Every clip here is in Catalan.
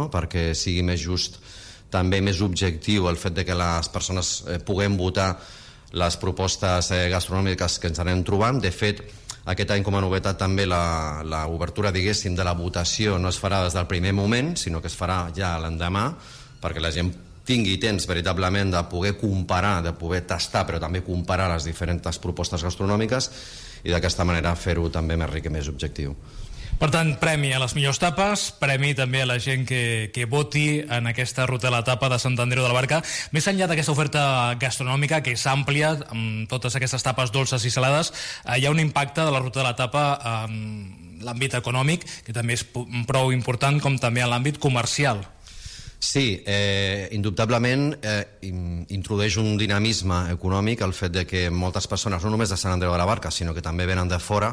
no? Perquè sigui més just, també més objectiu el fet de que les persones puguem votar les propostes gastronòmiques que ens anem trobant. De fet, aquest any com a novetat també l'obertura, diguéssim, de la votació no es farà des del primer moment, sinó que es farà ja l'endemà, perquè la gent tingui temps veritablement de poder comparar, de poder tastar, però també comparar les diferents propostes gastronòmiques i d'aquesta manera fer-ho també més ric i més objectiu. Per tant, premi a les millors tapes, premi també a la gent que voti en aquesta ruta de la tapa de Sant Andreu de la Barca. Més enllà d'aquesta oferta gastronòmica, que és àmplia, amb totes aquestes tapes dolces i salades, hi ha un impacte de la ruta de la tapa en l'àmbit econòmic, que també és prou important, com també en l'àmbit comercial. Sí, indubtablement introdueix un dinamisme econòmic el fet de que moltes persones, no només de Sant Andreu de la Barca, sinó que també venen de fora,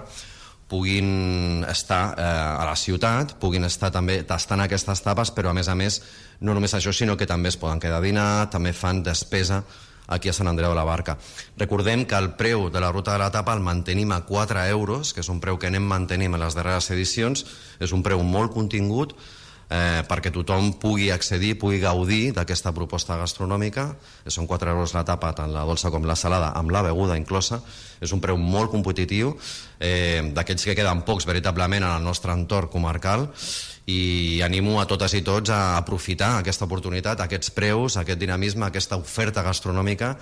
puguin estar a la ciutat, puguin estar també tastant aquestes tapes, però a més, no només això, sinó que també es poden quedar a dinar, també fan despesa aquí a Sant Andreu de la Barca. Recordem que el preu de la ruta de la tapa el mantenim a 4 euros, que és un preu que anem mantenint en les darreres edicions, és un preu molt contingut, perquè tothom pugui accedir, pugui gaudir d'aquesta proposta gastronòmica. Són 4 euros la tapa, tant la dolça com la salada, amb la beguda inclosa. És un preu molt competitiu, d'aquells que queden pocs veritablement en el nostre entorn comarcal, i animo a totes i tots a aprofitar aquesta oportunitat, aquests preus, aquest dinamisme, aquesta oferta gastronòmica,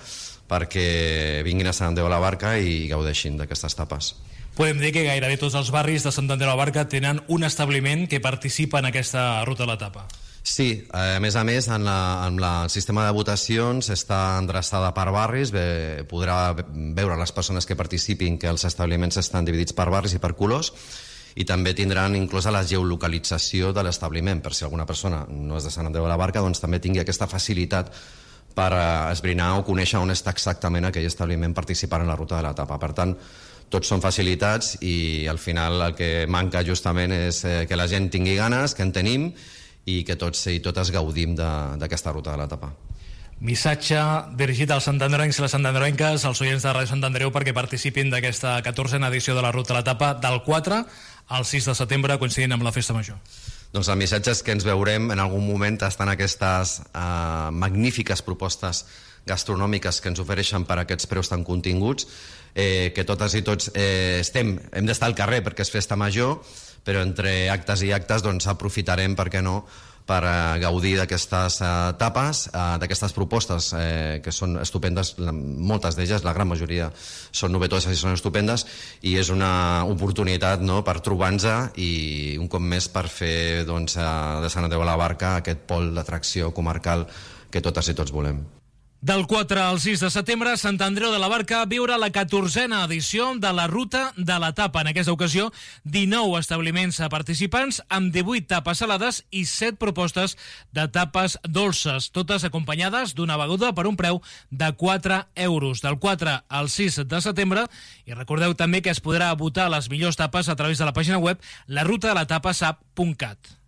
perquè vinguin a Sant Andreu de la Barca i gaudeixin d'aquestes tapes. Podem dir que gairebé tots els barris de Sant Andreu de la Barca tenen un establiment que participa en aquesta ruta de la tapa. Sí, a més, en el sistema de votacions està endreçada per barris, podrà veure les persones que participin que els establiments estan dividits per barris i per colors, i també tindran inclosa la geolocalització de l'establiment, per si alguna persona no és de Sant Andreu de la Barca, doncs també tingui aquesta facilitat per esbrinar o conèixer on està exactament aquell establiment participant en la ruta de la tapa. Per tant, tots són facilitats i al final el que manca justament és que la gent tingui ganes, que en tenim, i que tots i totes gaudim d'aquesta ruta de la tapa. Missatge dirigit als santandreuencs i les santandreuenques, als oients de Ràdio Sant Andreu, perquè participin d'aquesta 14a edició de la ruta de la tapa del 4 al 6 de setembre, coincidint amb la Festa Major. Doncs el missatge és que ens veurem en algun moment tastant aquestes magnífiques propostes gastronòmiques que ens ofereixen per aquests preus tan continguts, que totes i tots hem d'estar al carrer perquè és Festa Major, però entre actes i actes doncs aprofitarem, per què no, per gaudir d'aquestes tapes, d'aquestes propostes que són estupendes, moltes d'elles, la gran majoria són novetoses i són estupendes, i és una oportunitat, no, per trobar-nos i un cop més per fer de Sant Andreu de la Barca aquest pol d'atracció comarcal que totes i tots volem. Del 4 al 6 de setembre, Sant Andreu de la Barca viurà la 14a edició de la Ruta de la Tapa. En aquesta ocasió, 19 establiments participants amb 18 tapes salades i 7 propostes de tapes dolces, totes acompanyades d'una beguda per un preu de 4 euros. Del 4 al 6 de setembre, i recordeu també que es podrà votar les millors tapes a través de la pàgina web larutadelatapasap.cat.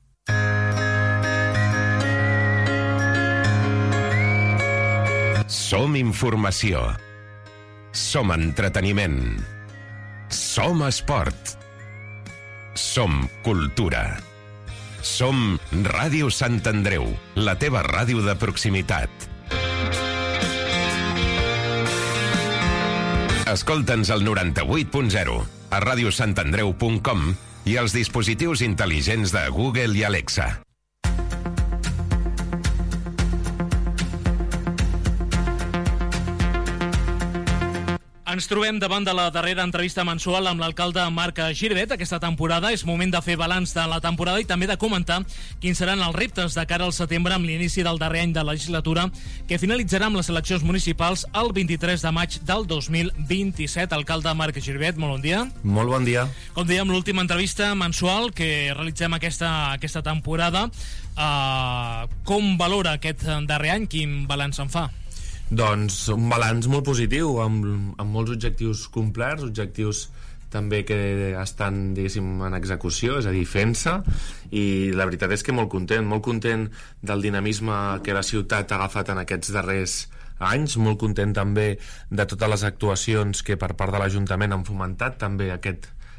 Som informació. Som entreteniment. Som esport. Som cultura. Som Ràdio Sant Andreu, la teva ràdio de proximitat. Escolta'ns al 98.0, a radiosantandreu.com i als dispositius intel·ligents de Google i Alexa. Ens trobem davant de la darrera entrevista mensual amb l'alcalde Marc Giribet. Aquesta temporada és moment de fer balanç de la temporada i també de comentar quins seran els reptes de cara al setembre amb l'inici del darrer any de legislatura, que finalitzarà amb les eleccions municipals el 23 de maig del 2027. Alcalde Marc Giribet, molt bon dia. Molt bon dia. Com dèiem, l'última entrevista mensual que realitzem aquesta temporada. Com valora aquest darrer any? Quin balanç en fa? Doncs un balanç molt positiu, amb molts objectius complerts, objectius també que estan, diguéssim, en execució, és a dir, fent-se, i la veritat és que molt content del dinamisme que la ciutat ha agafat en aquests darrers anys, molt content també de totes les actuacions que per part de l'Ajuntament han fomentat també aquest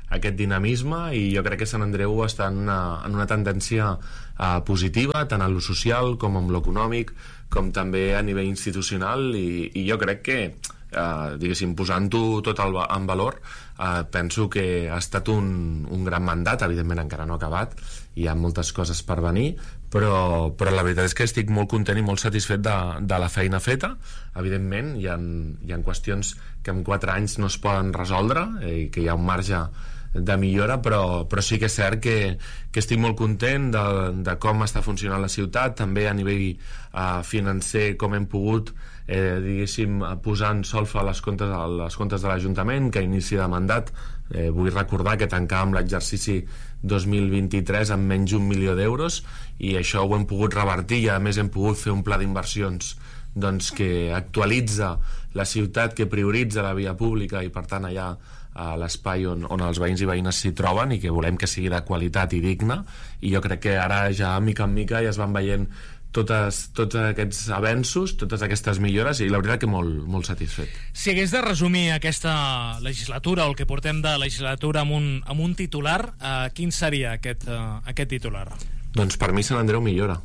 aquest dinamisme, i jo crec que Sant Andreu està en una tendència positiva, tant en lo social com en lo econòmic, com també a nivell institucional, i jo crec que diguéssim, posant-ho tot en valor, penso que ha estat un gran mandat. Evidentment encara no ha acabat, hi ha moltes coses per venir, però la veritat és que estic molt content i molt satisfet de la feina feta. Evidentment hi ha qüestions que en 4 anys no es poden resoldre, i que hi ha un marge de millora, però sí que és cert que estic molt content de com està funcionant la ciutat, també a nivell financer, com hem pogut diguéssim, posar en solfa les comptes de l'Ajuntament, que a inici de mandat vull recordar que tancàvem l'exercici 2023 amb menys d'1 milió d'euros, i això ho hem pogut revertir, i a més hem pogut fer un pla d'inversions que actualitza la ciutat, que prioritza la via pública i per tant allà l'espai on els veïns i veïnes s'hi troben, i que volem que sigui de qualitat i digne. I jo crec que ara ja mica en mica ja es van veient tots aquests avenços, totes aquestes millores, i la veritat que molt, molt satisfet. Si hagués de resumir aquesta legislatura o el que portem de legislatura amb un titular, quin seria aquest titular? Doncs per mi Sant Andreu millora,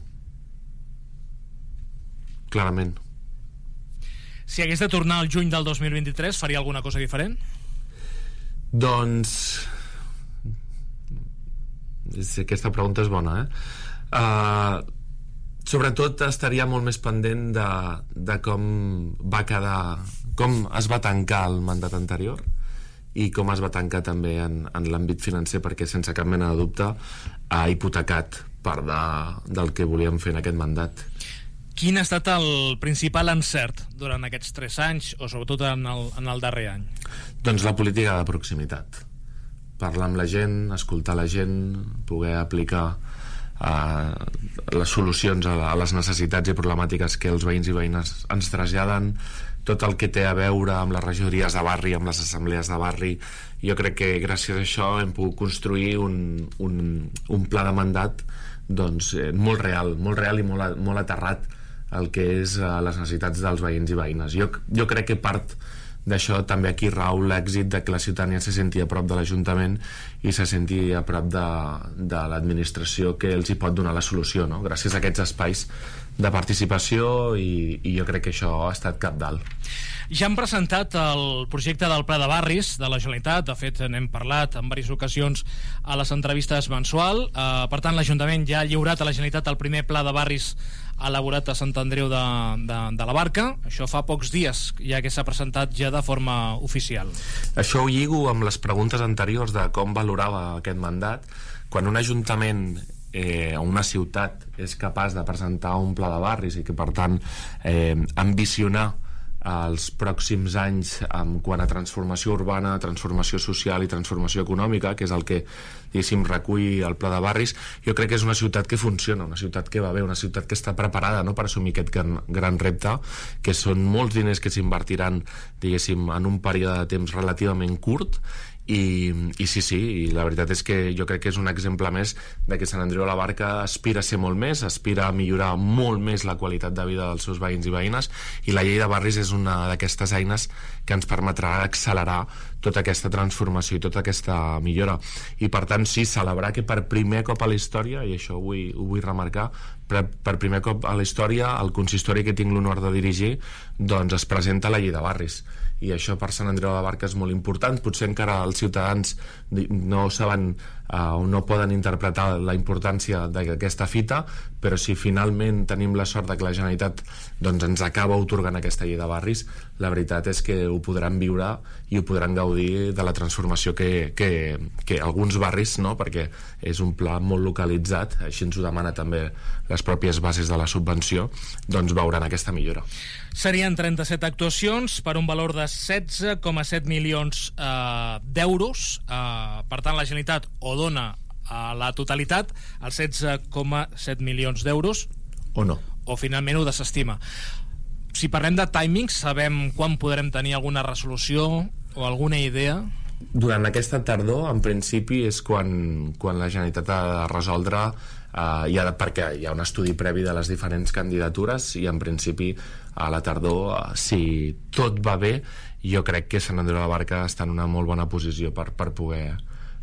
clarament. Si hagués de tornar al juny del 2023, faria alguna cosa diferent? Doncs aquesta pregunta és bona, sobretot estaria molt més pendent de com es va tancar el mandat anterior i com es va tancar també en l'àmbit financer, perquè sense cap mena de dubte ha hipotecat part del que volíem fer en aquest mandat. Quin ha estat el principal encert durant aquests 3 anys, o sobretot en el darrer any? Doncs la política de proximitat. Parlar amb la gent, escoltar la gent, poder aplicar les solucions a les necessitats i problemàtiques que els veïns i veïnes ens traslladen, tot el que té a veure amb les regidories de barri, amb les assemblees de barri. Jo crec que gràcies a això hem pogut construir un pla de mandat molt real i molt aterrat el que és les necessitats dels veïns i veïnes. Jo crec que part d'això també aquí rau l'èxit de que la ciutadania se senti a prop de l'Ajuntament i se senti a prop de l'administració que els hi pot donar la solució, no? Gràcies a aquests espais de participació, i jo crec que això ha estat cabdal. Ja han presentat el projecte del Pla de Barris de la Generalitat, de fet n'hem parlat en diverses ocasions a les entrevistes mensual. Per tant, l'Ajuntament ja ha lliurat a la Generalitat el primer Pla de Barris elaborat a Sant Andreu de la Barca. Això fa pocs dies, ja que s'ha presentat ja de forma oficial. Això ho lligo amb les preguntes anteriors de com valorava aquest mandat. Quan un ajuntament o una ciutat és capaç de presentar un pla de barris i que per tant ambicionar els pròxims anys en quant a transformació urbana, transformació social i transformació econòmica, que és el que diguéssim recull el pla de barris, jo crec que és una ciutat que funciona, una ciutat que va bé, una ciutat que està preparada, no, per assumir aquest gran repte, que són molts diners que s'invertiran diguéssim en un període de temps relativament curt. I sí, i la veritat és que jo crec que és un exemple més de que Sant Andreu de la Barca aspira a ser molt més, aspira a millorar molt més la qualitat de vida dels seus veïns i veïnes, i la llei de barris és una d'aquestes eines que ens permetrà accelerar tota aquesta transformació i tota aquesta millora. I per tant sí, celebrar que per primer cop a la història, i això ho vull remarcar, per primer cop a la història el consistori que tinc l'honor de dirigir doncs es presenta la llei de barris, i això per Sant Andreu de la Barca és molt important. Potser encara els ciutadans no saben o no poden interpretar la importància d'aquesta fita, però si finalment tenim la sort de que la Generalitat doncs, ens acaba atorgant aquesta llei de barris, la veritat és que ho podran viure i ho podran gaudir de la transformació que alguns barris, no? Perquè és un pla molt localitzat, així ens ho demana també les pròpies bases de la subvenció, doncs veuran aquesta millora. Serien 37 actuacions per un valor de 16,7 milions d'euros. Per tant, la Generalitat o dona la totalitat, els 16,7 milions d'euros, o no, o finalment ho desestima. Si parlem de timings, sabem quan podrem tenir alguna resolució o alguna idea? Durant aquesta tardor, en principi, és quan la Generalitat ha de resoldre, perquè hi ha un estudi previ de les diferents candidatures, i en principi a la tardor, si tot va bé, jo crec que Sant Andreu de la Barca està en una molt bona posició per poder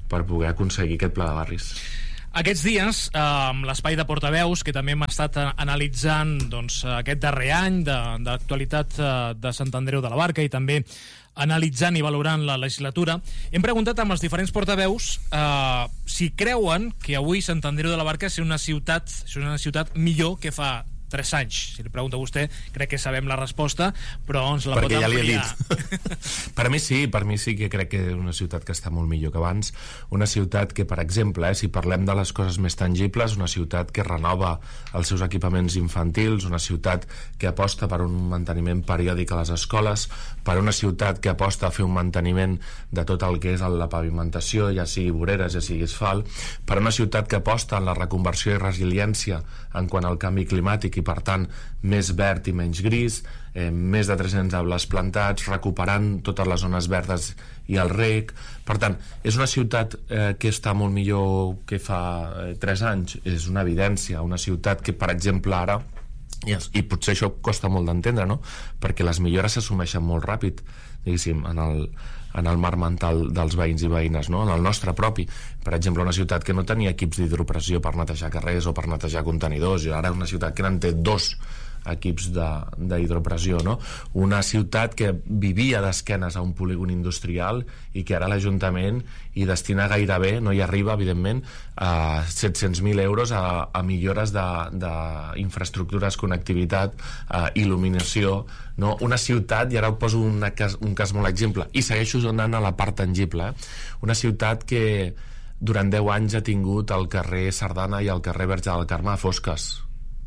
per poder aconseguir aquest pla de barris. Aquests dies, amb l'espai de portaveus, que també hem estat analitzant doncs, aquest darrer any d'actualitat de Sant Andreu de la Barca i també analitzant i valorant la legislatura, hem preguntat amb els diferents portaveus si creuen que avui Sant Andreu de la Barca és una ciutat millor que fa 3 anys. Si li pregunto a vostè, crec que sabem la resposta, però ens la pot ampliar. Perquè ja li he dit. Per mi sí que crec que és una ciutat que està molt millor que abans, una ciutat que, per exemple, si parlem de les coses més tangibles, una ciutat que renova els seus equipaments infantils, una ciutat que aposta per un manteniment periòdic a les escoles, per una ciutat que aposta a fer un manteniment de tot el que és la pavimentació, ja sigui voreres, ja sigui asfalt, per una ciutat que aposta en la reconversió i resiliència en quant al canvi climàtic i, per tant, més verd i menys gris, més de 300 arbres plantats, recuperant totes les zones verdes i el reg. Per tant, és una ciutat que està molt millor que fa 3 anys, és una evidència. Una ciutat que, per exemple, ara, i potser això costa molt d'entendre, no? Perquè les millores s'assumeixen molt ràpid, diguéssim, en el marc mental dels veïns i veïnes, no? En el nostre propi. Per exemple, una ciutat que no tenia equips d'hidropressió per netejar carrers o per netejar contenidors, i ara una ciutat que en té 2 equips d'hidropressió, no? Una ciutat que vivia d'esquenes a un polígon industrial i que ara l'Ajuntament hi destina gairebé, no hi arriba, evidentment, a 700.000 euros a millores d'infraestructures, connectivitat, il·luminació, no? Una ciutat, i ara poso un cas molt exemple, i segueixo anant a la part tangible, una ciutat que durant 10 anys ha tingut el carrer Sardana i el carrer Verge del Carme a fosques,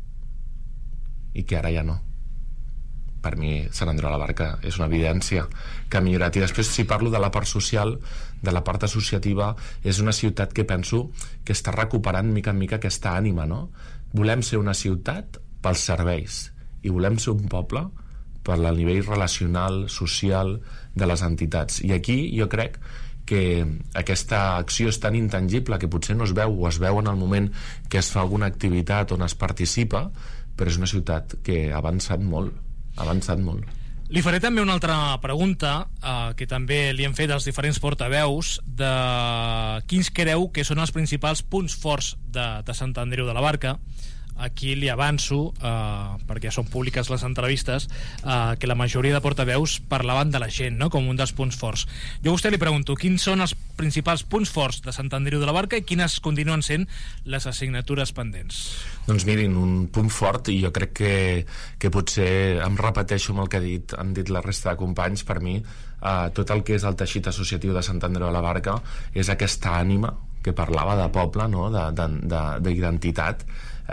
i que ara ja no. Per mi Sant Andreu de la Barca és una evidència que ha millorat. I després, si parlo de la part social, de la part associativa, és una ciutat que penso que està recuperant mica en mica aquesta ànima, no? Volem ser una ciutat pels serveis i volem ser un poble per al nivell relacional, social de les entitats. I aquí jo crec que aquesta acció és tan intangible que potser no es veu, o es veu en el moment que es fa alguna activitat on es participa, però és una ciutat que ha avançat molt. Li faré també una altra pregunta que també li hem fet als diferents portaveus de quins creu que són els principals punts forts de Sant Andreu de la Barca. Aquí li avanço, perquè són públiques les entrevistes, que la majoria de portaveus parlaven de la gent, no?, com un dels punts forts. Jo a vostè li pregunto, quins són els principals punts forts de Sant Andreu de la Barca i quines continuen sent les assignatures pendents? Doncs mirin, un punt fort, i jo crec que potser em repeteixo amb el que han dit la resta de companys, per mi tot el que és el teixit associatiu de Sant Andreu de la Barca és aquesta ànima que parlava de poble, no?, d'identitat,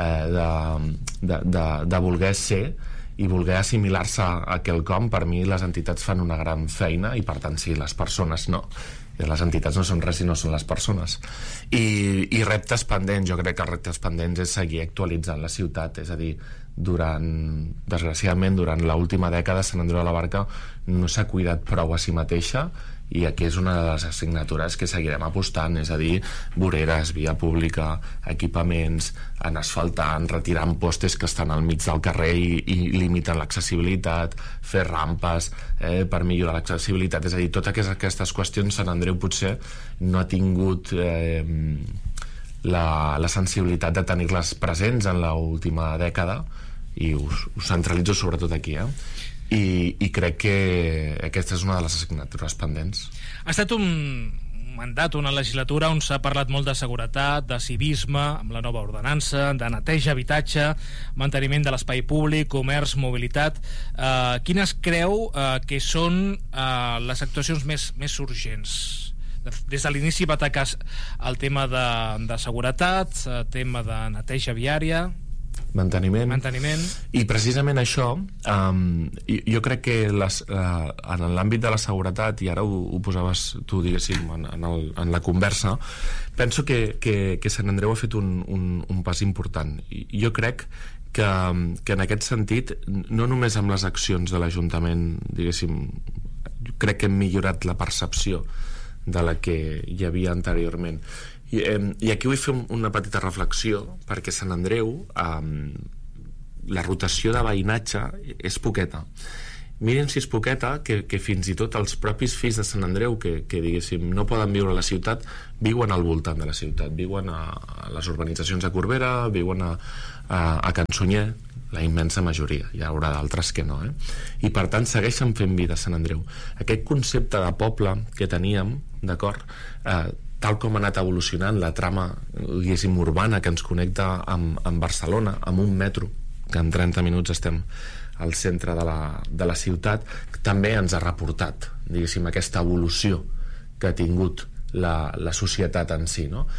de voler ser i voler assimilar-se a quelcom. Per mi les entitats fan una gran feina i, per tant, sí, les persones no. Les entitats no són res si no són les persones. I reptes pendents, jo crec que els reptes pendents és seguir actualitzant la ciutat, és a dir, desgraciadament, durant l'última dècada Sant Andreu de la Barca no s'ha cuidat prou a si mateixa, i aquí és una de les assignatures que seguirem apostant, és a dir, voreres, via pública, equipaments, en asfaltant, retirant postes que estan al mig del carrer i limiten l'accessibilitat, fer rampes per millorar l'accessibilitat. És a dir, totes aquestes qüestions Sant Andreu potser no ha tingut la sensibilitat de tenir-les presents en l'última dècada, i ho centralitzo sobretot aquí, i crec que aquesta és una de les assignatures pendents. Ha estat un mandat, una legislatura on s'ha parlat molt de seguretat, de civisme, amb la nova ordenança, de neteja, habitatge, manteniment de l'espai públic, comerç, mobilitat. Quines creu que són les actuacions més urgents? Des de l'inici va atacar el tema de seguretat, el tema de neteja viària, manteniment. I precisament això, jo crec que en l'àmbit de la seguretat, i ara ho posaves tu, diguéssim, en la conversa, penso que Sant Andreu ha fet un pas important. Jo crec que en aquest sentit, no només amb les accions de l'Ajuntament, diguéssim, crec que hem millorat la percepció de la que hi havia anteriorment. I aquí vull fer una petita reflexió, perquè Sant Andreu la rotació de veïnatge és poqueta, miren si és poqueta, que fins i tot els propis fills de Sant Andreu que diguéssim no poden viure a la ciutat, viuen al voltant de la ciutat, viuen a les urbanitzacions de Corbera, viuen a Can Sunyer, la immensa majoria, hi haurà d'altres que no, i per tant segueixen fent vida a Sant Andreu. Aquest concepte de poble que teníem, d'acord, tal com ha anat evolucionant la trama, diguéssim, urbana que ens connecta amb Barcelona, amb un metro, que en 30 minuts estem al centre de la ciutat, també ens ha reportat, diguéssim, aquesta evolució que ha tingut la societat en si, no?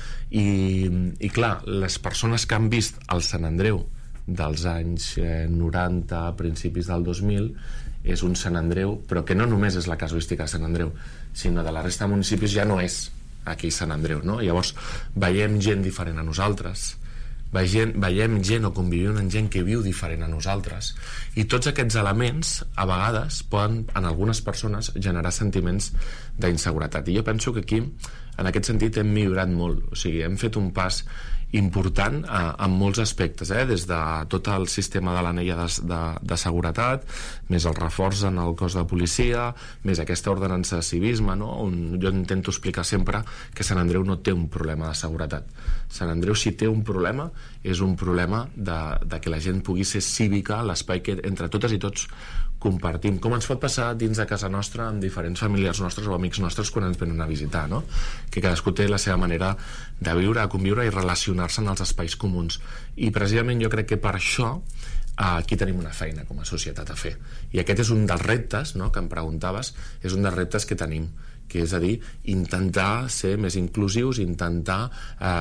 I clar, les persones que han vist el Sant Andreu dels anys 90 a principis del 2000 és un Sant Andreu, però que no només és la casuística de Sant Andreu, sinó de la resta de municipis ja no és aquí Sant Andreu, no? Llavors veiem gent diferent a nosaltres, veiem gent o convivim amb gent que viu diferent a nosaltres, i tots aquests elements a vegades poden en algunes persones generar sentiments d'inseguretat, i jo penso que aquí en aquest sentit hem millorat molt, o sigui, hem fet un pas important en molts aspectes, des de tot el sistema de l'anella de seguretat, més el reforç en el cos de policia, més aquesta ordenança de civisme, no? On jo intento explicar sempre que Sant Andreu no té un problema de seguretat. Sant Andreu, si té un problema, és un problema de que la gent pugui ser cívica a l'espai que entre totes i tots compartim, com ens pot passar dins de casa nostra amb diferents familiars nostres o amics nostres quan ens venen a visitar, no? Que cadascú té la seva manera de viure, de conviure i relacionar-se en els espais comuns, i precisament jo crec que per això aquí tenim una feina com a societat a fer, i aquest és un dels reptes, no?, que em preguntaves, és un dels reptes que tenim, que és a dir, intentar ser més inclusius, intentar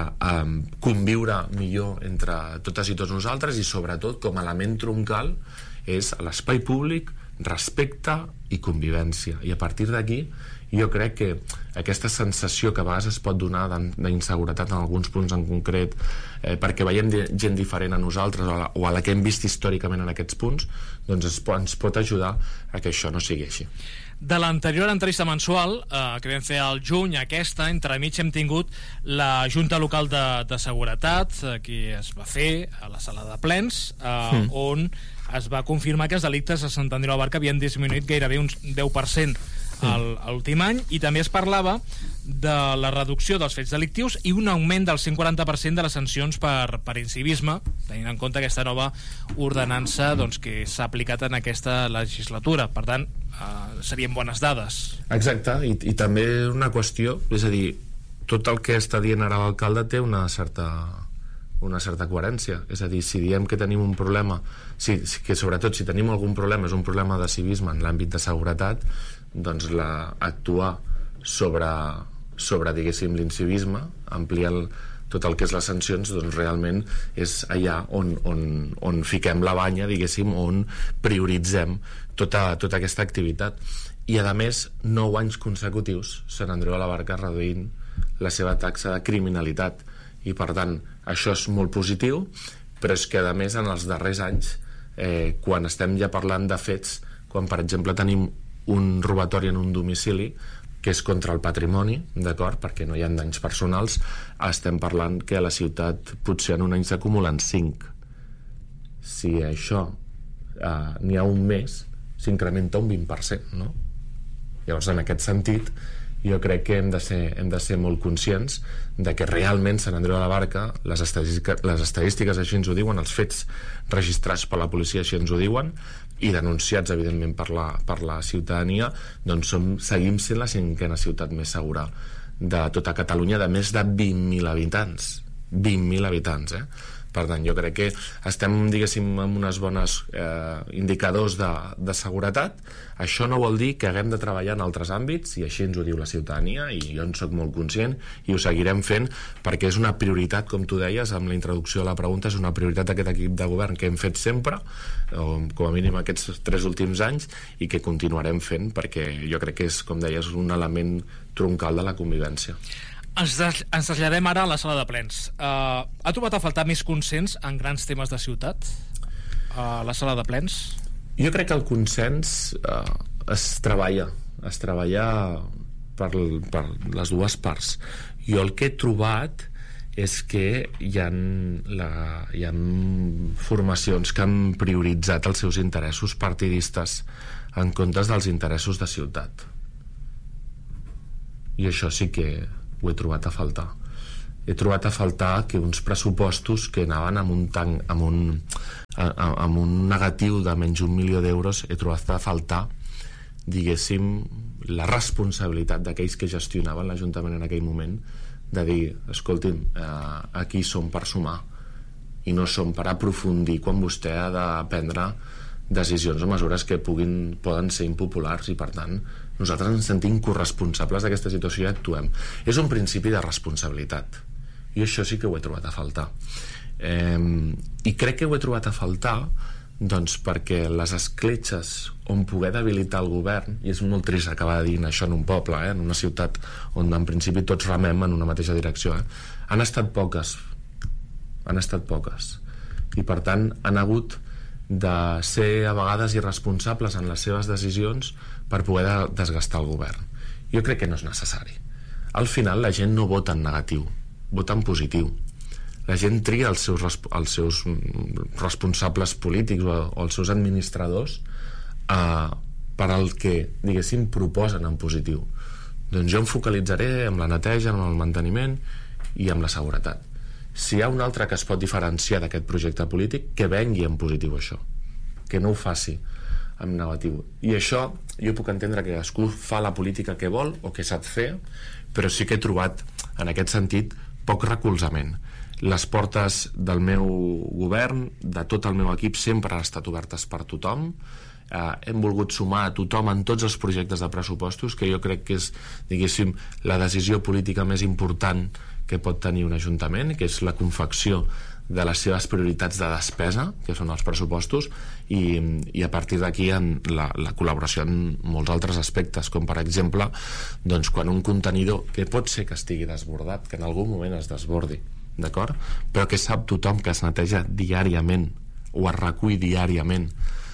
conviure millor entre totes i tots nosaltres, i sobretot com a element troncal és l'espai públic, respecte i convivència, i a partir d'aquí jo crec que aquesta sensació que a vegades es pot donar d'inseguretat en alguns punts en concret, perquè veiem gent diferent a nosaltres o a la que hem vist històricament en aquests punts, doncs ens pot ajudar a que això no sigui així. De l'anterior entrevista mensual que vam fer al juny, aquesta, entremig hem tingut la Junta Local de Seguretat, que es va fer a la sala de plens, on es va confirmar que els delictes a Sant Andreu de la Barca havien disminuït gairebé un 10% l'últim any, i també es parlava de la reducció dels fets delictius i un augment del 140% de les sancions per incivisme, tenint en compte aquesta nova ordenança que s'ha aplicat en aquesta legislatura. Per tant, serien bones dades. Exacte, i també una qüestió, és a dir, tot el que està dient ara l'alcalde té una certa coherència, és a dir, si diem que tenim un problema, que sobretot si tenim algun problema és un problema de civisme en l'àmbit de seguretat, doncs actuar sobre diguéssim l'incivisme, ampliar tot el que és les sancions, doncs realment és allà on fiquem la banya, diguéssim, on prioritzem tota aquesta activitat. I a més, 9 anys consecutius Sant Andreu de la Barca reduint la seva taxa de criminalitat, i per tant això és molt positiu, però és que a més en els darrers anys, quan estem ja parlant de fets, quan per exemple tenim un robatori en un domicili que és contra el patrimoni, d'acord, perquè no hi ha danys personals, estem parlant que a la ciutat potser en un any s'acumulen 5. Si això n'hi ha un mes, s'incrementa un 20%, no? Llavors, en aquest sentit, jo crec que hem de ser molt conscients de que realment Sant Andreu de la Barca, les estadístiques així ens ho diuen, els fets registrats per la policia així ens ho diuen, i denunciats evidentment per la ciutadania, doncs seguim sent la 5a ciutat més segura de tota Catalunya, de més de 20.000 habitants. 20.000 habitants, Per tant, jo crec que estem, diguéssim, amb unes bones indicadors de seguretat. Això no vol dir que haguem de treballar en altres àmbits, i així ens ho diu la ciutadania, i jo en soc molt conscient, i ho seguirem fent, perquè és una prioritat, com tu deies, amb la introducció de la pregunta, és una prioritat d'aquest equip de govern que hem fet sempre, o com a mínim aquests 3 últims anys, i que continuarem fent, perquè jo crec que és, com deies, un element troncal de la convivència. Ens traslladem ara a la sala de plens. Ha trobat a faltar més consens en grans temes de ciutat a la sala de plens? Jo crec que el consens es treballa per les dues parts. Jo el que he trobat és que hi ha formacions que han prioritzat els seus interessos partidistes en comptes dels interessos de ciutat. I això sí que ho he trobat a faltar. He trobat a faltar que uns pressupostos que anaven amb un negatiu de menys d'un milió d'euros, he trobat a faltar, diguéssim, la responsabilitat d'aquells que gestionaven l'Ajuntament en aquell moment, de dir, escolti'm, aquí som per sumar i no som per aprofundir quan vostè ha de prendre decisions o mesures que poden ser impopulars, i per tant nosaltres ens sentim corresponsables d'aquesta situació i actuem. És un principi de responsabilitat, i això sí que ho he trobat a faltar, i crec que ho he trobat a faltar doncs perquè les escletxes on poder debilitar el govern, i és molt trist acabar dient això en un poble, en una ciutat on en principi tots remem en una mateixa direcció, han estat poques, i per tant han hagut de ser a vegades irresponsables en les seves decisions per poder desgastar el govern. Jo crec que no és necessari. Al final la gent no vota en negatiu, vota en positiu. La gent tria els seus responsables polítics o els seus administradors per al que, diguéssim, proposen en positiu. Doncs jo em focalitzaré en la neteja, en el manteniment i en la seguretat. Si hi ha un altre que es pot diferenciar d'aquest projecte polític, que vengui en positiu això, que no ho faci en negatiu. I això jo puc entendre que cadascú fa la política que vol o que sap fer, però sí que he trobat en aquest sentit poc recolzament. Les portes del meu govern, de tot el meu equip, sempre han estat obertes per tothom. Hem volgut sumar a tothom en tots els projectes de pressupostos, que jo crec que és, diguéssim, la decisió política més important que pot tenir un ajuntament, que és la confecció de les seves prioritats de despesa, que són els pressupostos, i a partir d'aquí la col·laboració en molts altres aspectes, com per exemple doncs, quan un contenidor, que pot ser que estigui desbordat, que en algun moment es desbordi, d'acord? Però que sap tothom que es neteja diàriament o es recull diàriament,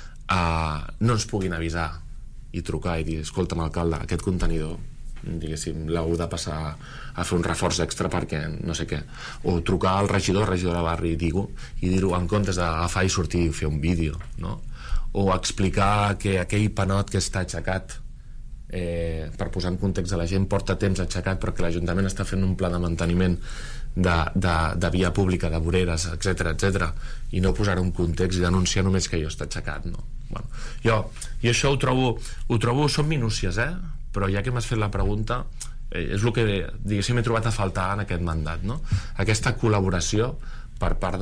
no ens puguin avisar i trucar i dir, escolta'm, alcalde, aquest contenidor, diguéssim, l'heu de passar a fer un reforç extra perquè no sé què, o trucar al regidor de barri i dir-ho en comptes d'agafar i sortir i fer un vídeo, no? O explicar que aquell panot que està aixecat, per posar en context a la gent, porta temps aixecat perquè l'Ajuntament està fent un pla de manteniment de via pública, de voreres, etc, i no posar un context i denunciar només que allò està aixecat, no? Bueno, jo això ho trobo, són minúcies, però ja que m'has fet la pregunta, és el que, diguéssim, he trobat a faltar en aquest mandat, no? Aquesta col·laboració per part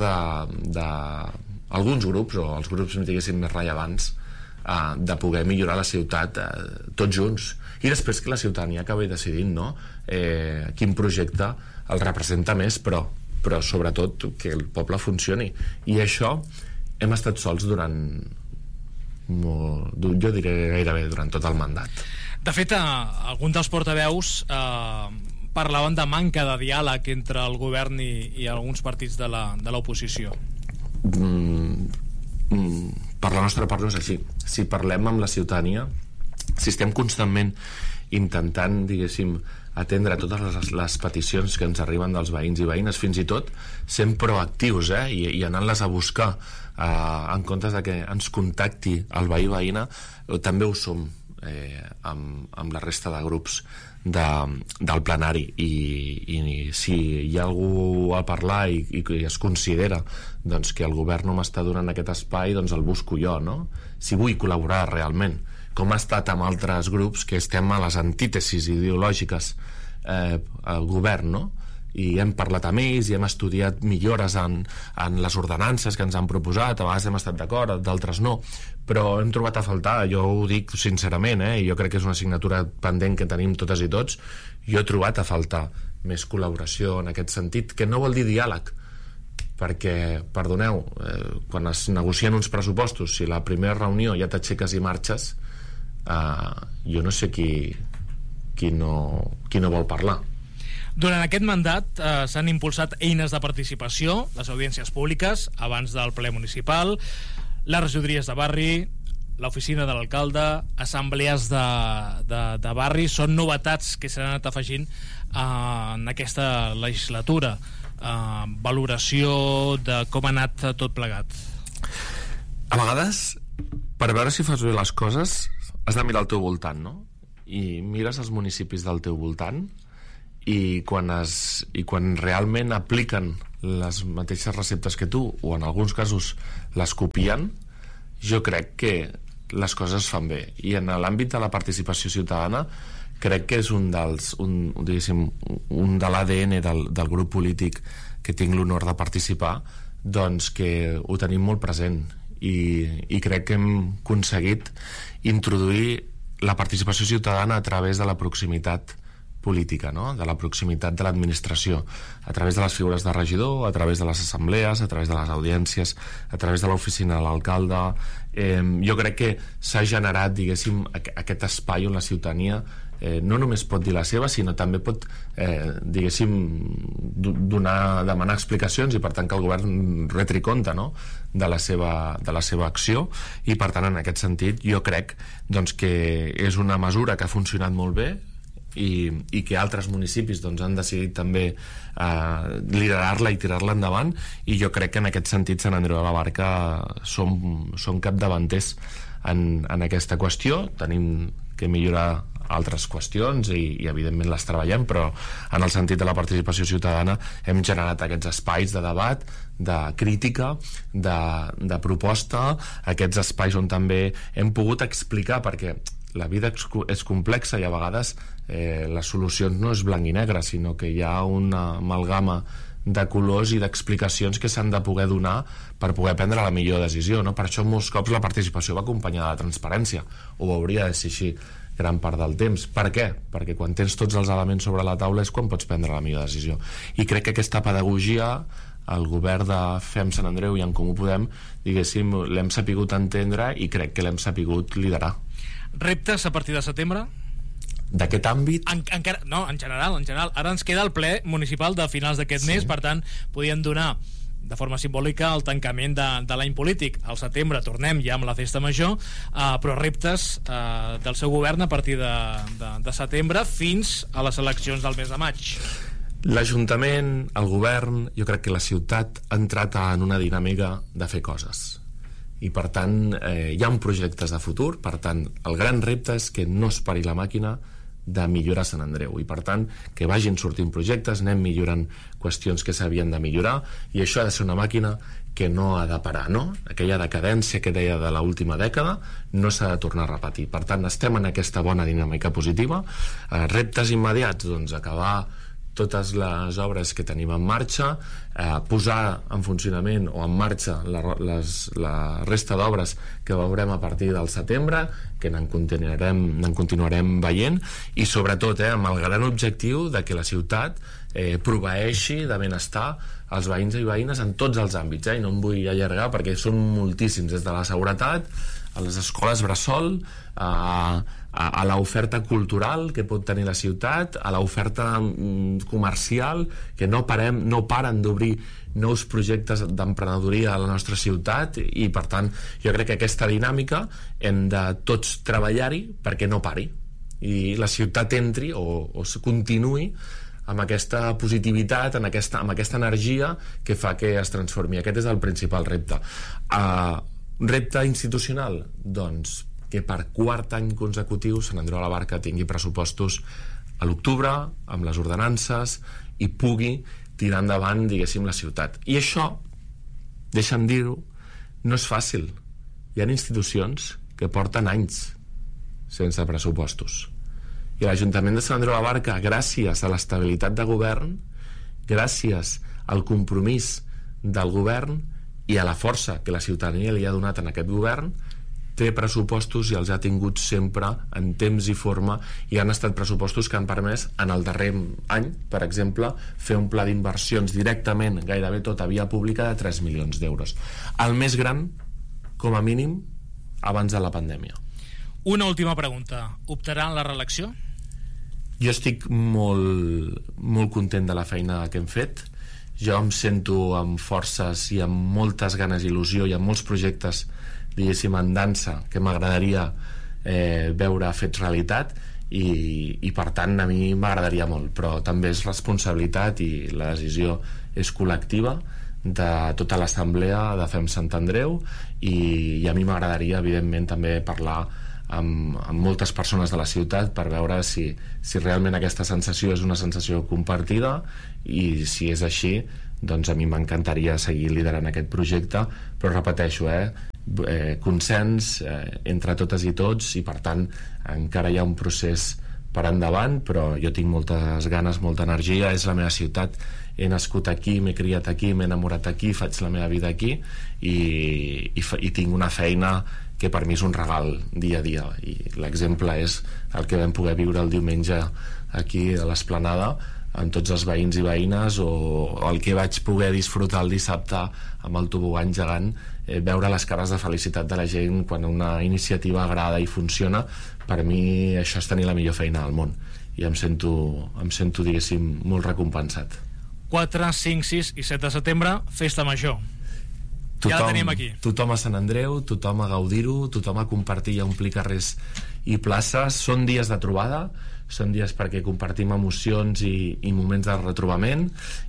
d'alguns grups, o els grups, diguéssim, més rellevants, de poder millorar la ciutat tots junts, i després que la ciutadania acabi decidint, no? Quin projecte el representa més, però sobretot que el poble funcioni. I això hem estat sols durant jo diré gairebé durant tot el mandat. De fet, alguns dels portaveus parlaven de manca de diàleg entre el govern i alguns partits de l'oposició. Per la nostra part no és així. Si parlem amb la ciutadania, si estem constantment intentant, diguéssim, atendre totes les peticions que ens arriben dels veïns i veïnes, fins i tot sent proactius, i anant-les a buscar en comptes de que ens contacti el veí o veïna, també ho som amb la resta de grups del plenari, i si hi ha algú a parlar i es considera doncs, que el govern no m'està donant aquest espai, doncs el busco jo, no? Si vull col·laborar realment, com ha estat amb altres grups que estem a les antítesis ideològiques al govern, no? I hem parlat amb ells i hem estudiat millores en les ordenances que ens han proposat, a vegades hem estat d'acord, d'altres no, però hem trobat a faltar, jo ho dic sincerament, i jo crec que és una assignatura pendent que tenim totes i tots, jo he trobat a faltar més col·laboració en aquest sentit, que no vol dir diàleg, perquè, perdoneu, quan es negocien uns pressupostos, si la primera reunió ja t'aixeques i marxes, jo no sé qui no vol parlar. Durant aquest mandat s'han impulsat eines de participació, les audiències públiques abans del ple municipal, les regidories de barri, l'oficina de l'alcalde, assemblees de barri. Són novetats que s'han anat afegint en aquesta legislatura. Valoració de com ha anat tot plegat. A vegades, per veure si fas bé les coses, has de mirar al teu voltant, no? I mires els municipis del teu voltant i quan realment apliquen les mateixes receptes que tu, o en alguns casos les copien, jo crec que les coses es fan bé. I en l'àmbit de la participació ciutadana crec que és un de l'ADN del grup polític que tinc l'honor de participar, doncs que ho tenim molt present i crec que hem aconseguit introduir la participació ciutadana a través de la proximitat política, no? De la proximitat de l'administració, a través de les figures de regidor, a través de les assemblees, a través de les audiències, a través de l'oficina de l'alcalde. Jo crec que s'ha generat, diguéssim, aquest espai on la ciutadania no només pot dir la seva, sinó també pot, diguéssim, demanar explicacions i per tant que el govern retri compte, no? de la seva acció, i per tant en aquest sentit jo crec doncs, que és una mesura que ha funcionat molt bé i que altres municipis doncs, han decidit també liderar-la i tirar-la endavant, i jo crec que en aquest sentit Sant Andreu de la Barca som capdavanters en aquesta qüestió. Tenim que millorar altres qüestions i evidentment les treballem, però en el sentit de la participació ciutadana hem generat aquests espais de debat, de crítica, de proposta, aquests espais on també hem pogut explicar, perquè la vida és complexa i a vegades les solucions no és blanc i negre, sinó que hi ha una amalgama de colors i d'explicacions que s'han de poder donar per poder prendre la millor decisió, no? Per això molts cops la participació va acompanyada de transparència, o hauria de ser així gran part del temps. Per què? Perquè quan tens tots els elements sobre la taula és quan pots prendre la millor decisió. I crec que aquesta pedagogia el govern de Fem Sant Andreu i En Comú Podem, diguéssim, l'hem sapigut entendre i crec que l'hem sapigut liderar. Reptes a partir de setembre? D'aquest àmbit? No, en general. Ara ens queda el ple municipal de finals d'aquest mes, per tant, podien donar de forma simbòlica el tancament de l'any polític. Al setembre tornem ja amb la festa major, però reptes del seu govern a partir de setembre fins a les eleccions del mes de maig. L'Ajuntament, el govern, jo crec que la ciutat ha entrat en una dinàmica de fer coses. I per tant hi ha projectes de futur, per tant el gran repte és que no es pari la màquina de millorar Sant Andreu, i per tant que vagin sortint projectes, anem millorant qüestions que s'havien de millorar, i això ha de ser una màquina que no ha de parar, no? Aquella decadència que deia de l'última dècada no s'ha de tornar a repetir. Per tant estem en aquesta bona dinàmica positiva. Reptes immediats, doncs acabar totes les obres que tenim en marxa, posar en funcionament o en marxa la resta d'obres que veurem a partir del setembre, que n'en continuarem veient, i sobretot amb el gran objectiu de que la ciutat proveeixi de benestar als veïns i veïnes en tots els àmbits, i no em vull allargar perquè són moltíssims, des de la seguretat a les escoles bressol, a l'oferta cultural que pot tenir la ciutat, a l'oferta comercial, que no paren d'obrir nous projectes d'emprenedoria a la nostra ciutat, i per tant jo crec que aquesta dinàmica hem de tots treballar-hi perquè no pari i la ciutat entri o continuï amb aquesta positivitat, amb aquesta energia que fa que es transformi. Aquest és el principal repte. Repte institucional? Doncs que per quart any consecutiu Sant Andreu de la Barca tingui pressupostos a l'octubre, amb les ordenances, i pugui tirar endavant, diguéssim, la ciutat. I això, deixa'm dir-ho, no és fàcil. Hi ha institucions que porten anys sense pressupostos. I l'Ajuntament de Sant Andreu de la Barca, gràcies a l'estabilitat de govern, gràcies al compromís del govern i a la força que la ciutadania li ha donat en aquest govern, té pressupostos i els ha tingut sempre en temps i forma, i han estat pressupostos que han permès en el darrer any, per exemple, fer un pla d'inversions directament, gairebé tota via pública, de 3 milions d'euros. El més gran, com a mínim, abans de la pandèmia. Una última pregunta. Optarà en la reelecció? Jo estic molt content de la feina que hem fet. Jo em sento amb forces i amb moltes ganes i il·lusió i amb molts projectes, diguéssim, en dansa que m'agradaria veure fets realitat, i per tant a mi m'agradaria molt, però també és responsabilitat i la decisió és col·lectiva de tota l'assemblea de Fem Sant Andreu, i a mi m'agradaria evidentment també parlar amb moltes persones de la ciutat per veure si realment aquesta sensació és una sensació compartida, i si és així, doncs a mi m'encantaria seguir liderant aquest projecte, però repeteixo, consens entre totes i tots, i per tant encara hi ha un procés per endavant, però jo tinc moltes ganes, molta energia, és la meva ciutat, he nascut aquí, m'he criat aquí, m'he enamorat aquí, faig la meva vida aquí, i tinc una feina que per mi és un regal dia a dia, i l'exemple és el que vam poder viure el diumenge aquí a l'Esplanada amb tots els veïns i veïnes, o el que vaig poder disfrutar el dissabte amb el tobogan gegant, veure les cares de felicitat de la gent quan una iniciativa agrada i funciona. Per mi això és tenir la millor feina del món, i em sento diguéssim molt recompensat. 4, 5, 6 i 7 de setembre, Festa Major. Ja la tenim aquí. Tothom a Sant Andreu, tothom a gaudir-ho, tothom a compartir i a omplir carrers i places. Són dies de trobada, són dies perquè compartim emocions i moments de retrobament,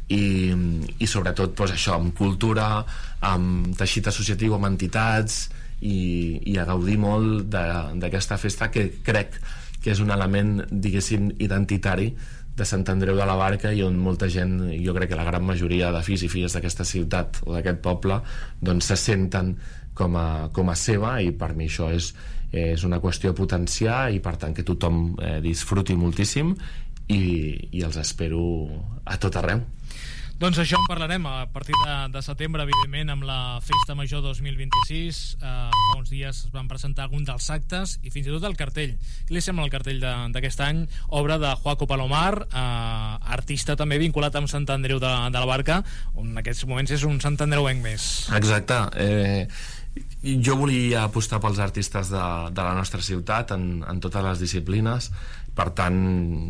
i sobretot doncs això, amb cultura, amb teixit associatiu, amb entitats, i a gaudir molt d'aquesta festa, que crec que és un element, diguéssim, identitari de Sant Andreu de la Barca, i on molta gent, jo crec que la gran majoria de fills i filles d'aquesta ciutat o d'aquest poble, doncs se senten com a seva, i per mi això és una qüestió a potenciar, i per tant que tothom disfruti moltíssim, i els espero a tot arreu. Doncs això en parlarem a partir de setembre, evidentment, amb la Festa Major 2026. Fa uns dies es van presentar alguns dels actes i fins i tot el cartell. Què li sembla el cartell d'aquest any? Obra de Joaco Palomar, artista també vinculat amb Sant Andreu de la Barca, on en aquests moments és un Sant Andreuenc més. Exacte. Jo volia apostar pels artistes de la nostra ciutat en totes les disciplines. Per tant,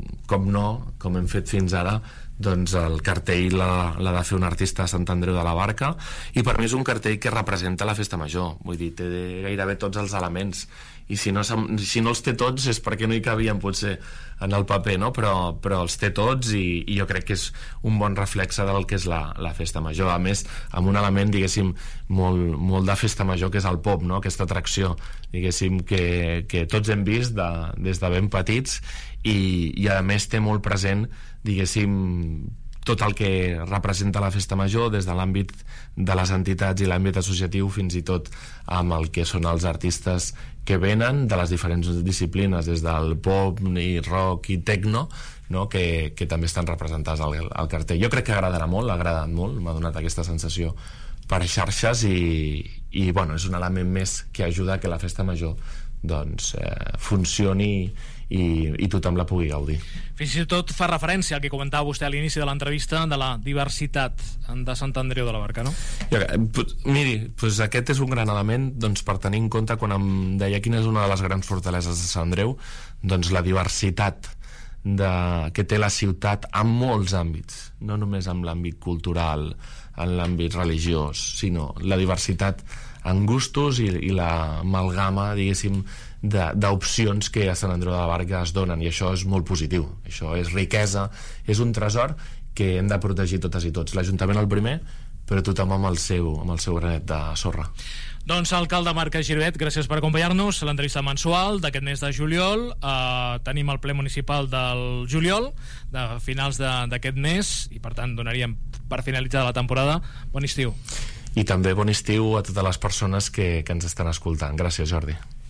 com hem fet fins ara, doncs el cartell l'ha de fer un artista de Sant Andreu de la Barca, i per mi és un cartell que representa la Festa Major. Vull dir, té gairebé tots els elements, i si no els té tots és perquè no hi cabien potser en el paper, no? Però els té tots, i jo crec que és un bon reflexe del que és la Festa Major. A més, amb un element, diguéssim, molt de Festa Major, que és el pop, no? Aquesta atracció, diguéssim, que tots hem vist des de ben petits, i a més té molt present, diguéssim, tot el que representa la Festa Major, des de l'àmbit de les entitats i l'àmbit associatiu, fins i tot amb el que són els artistes que venen de les diferents disciplines, des del pop i rock i techno, no? que també estan representats al cartell. Jo crec que agradarà molt, ha agradat molt, m'ha donat aquesta sensació per xarxes, i bueno, és un element més que ajuda a que la Festa Major doncs funcioni i tothom la pugui gaudir. Fins i tot fa referència al que comentava vostè a l'inici de l'entrevista, de la diversitat de Sant Andreu de la Barca, no? Miri, doncs aquest és un gran element, doncs, per tenir en compte, quan em deia quina és una de les grans fortaleses de Sant Andreu, doncs la diversitat que té la ciutat en molts àmbits, no només en l'àmbit cultural, en l'àmbit religiós, sinó la diversitat en gustos i l'amalgama, diguéssim, d'opcions que a Sant Andreu de la Barca es donen, i això és molt positiu. Això és riquesa, és un tresor que hem de protegir totes i tots. L'Ajuntament el primer, però tothom amb el seu granet de sorra. Doncs alcalde Marc Girbet, gràcies per acompanyar-nos a l'entrevista mensual d'aquest mes de juliol. Tenim el ple municipal del juliol, de finals d'aquest mes, i per tant donaríem per finalitzar la temporada. Bon estiu. I també bon estiu a totes les persones que ens estan escoltant. Gràcies, Jordi.